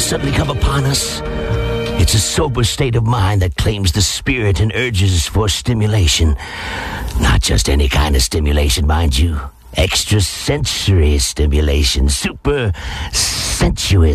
suddenly come upon us. It's a sober state of mind that claims the spirit and urges for stimulation. Not just any kind of stimulation, mind you. Extrasensory stimulation, super sensuous